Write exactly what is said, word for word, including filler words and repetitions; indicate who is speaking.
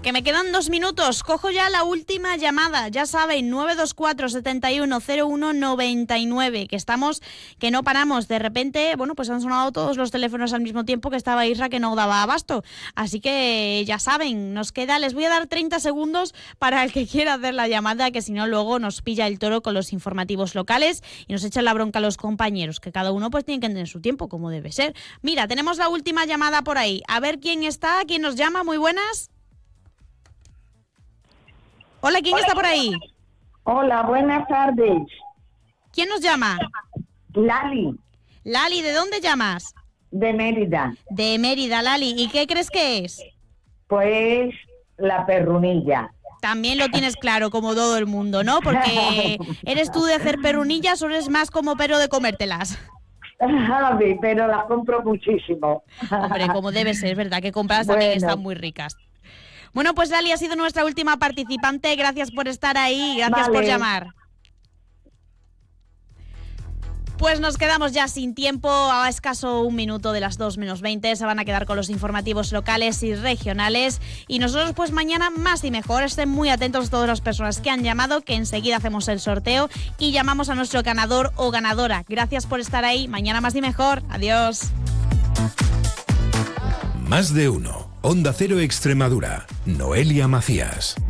Speaker 1: que me quedan dos minutos. Cojo ya la última llamada. Ya saben, nueve dos cuatro, setenta y uno, cero uno, noventa y nueve, que estamos, que no paramos. De repente, bueno, pues han sonado todos los teléfonos al mismo tiempo, que estaba Isra que no daba abasto. Así que ya saben, nos queda, les voy a dar treinta segundos para el que quiera hacer la llamada, que si no luego nos pilla el toro con los informativos locales y nos echan la bronca a los compañeros, que cada uno pues tiene que tener su tiempo, como debe ser. Mira, tenemos la última llamada por ahí. A ver quién está, quién nos llama. Muy buenas. Hola, ¿quién Hola, está por ahí?
Speaker 2: Hola, buenas tardes.
Speaker 1: ¿Quién nos llama?
Speaker 2: Lali.
Speaker 1: Lali, ¿de dónde llamas?
Speaker 2: De Mérida.
Speaker 1: De Mérida, Lali. ¿Y qué crees que es?
Speaker 2: Pues la perrunilla.
Speaker 1: También lo tienes claro, como todo el mundo, ¿no? Porque ¿eres tú de hacer perrunillas o eres más como pero de comértelas?
Speaker 2: Pero las compro muchísimo.
Speaker 1: Hombre, como debe ser, ¿verdad? Que compradas
Speaker 2: bueno.
Speaker 1: también están muy ricas. Bueno, pues Lali ha sido nuestra última participante. Gracias por estar ahí, gracias
Speaker 2: vale.
Speaker 1: por llamar. Pues nos quedamos ya sin tiempo, a escaso un minuto de las dos menos veinte. Se van a quedar con los informativos locales y regionales. Y nosotros pues mañana más y mejor. Estén muy atentos a todas las personas que han llamado, que enseguida hacemos el sorteo y llamamos a nuestro ganador o ganadora. Gracias por estar ahí. Mañana más y mejor. Adiós.
Speaker 3: Más de uno. Onda Cero Extremadura. Noelia Macías.